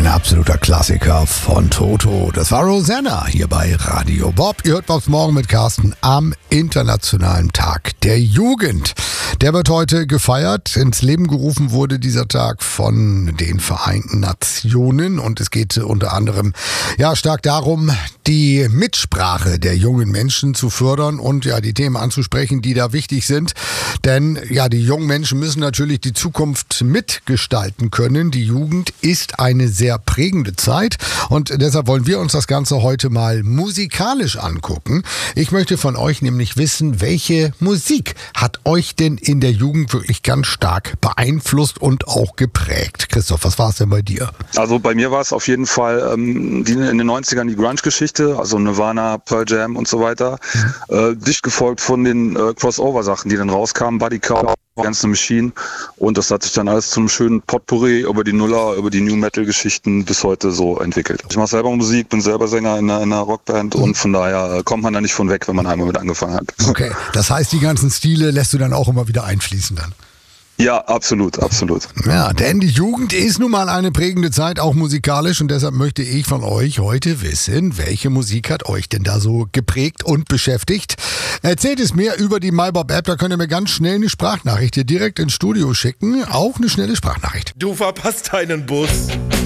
absoluter Klassiker von Toto. Das war Rosanna hier bei Radio Bob. Ihr hört Bobs Morgen mit Carsten am Internationalen Tag der Jugend. Der wird heute gefeiert. Ins Leben gerufen wurde dieser Tag von den Vereinten Nationen und es geht unter anderem stark darum, die Mitsprache der jungen Menschen zu fördern und die Themen anzusprechen, die da wichtig sind. Denn die jungen Menschen müssen natürlich die Zukunft mitgestalten können. Die Jugend ist eine sehr prägende Zeit und deshalb wollen wir uns das Ganze heute mal musikalisch angucken. Ich möchte von euch nämlich wissen, welche Musik hat euch denn in der Jugend wirklich ganz stark beeinflusst und auch geprägt? Christoph, was war es denn bei dir? Also bei mir war es auf jeden Fall in den 90ern die Grunge-Geschichte, also Nirvana, Pearl Jam und so weiter. Dicht gefolgt von den Crossover-Sachen, die dann rauskamen, Buddy Cow, Against the Machine, und das hat sich dann alles zum schönen Potpourri über die Nuller, über die New-Metal-Geschichten bis heute so entwickelt. Ich mache selber Musik, bin selber Sänger in einer Rockband und von daher kommt man da nicht von weg, wenn man einmal mit angefangen hat. Okay, das heißt, die ganzen Stile lässt du dann auch immer wieder einfließen dann? Ja, absolut, absolut. Ja, denn die Jugend ist nun mal eine prägende Zeit, auch musikalisch, und deshalb möchte ich von euch heute wissen, welche Musik hat euch denn da so geprägt und beschäftigt? Erzählt es mir über die MyBob-App, da könnt ihr mir ganz schnell eine Sprachnachricht hier direkt ins Studio schicken, auch eine schnelle Sprachnachricht. Du verpasst deinen Bus.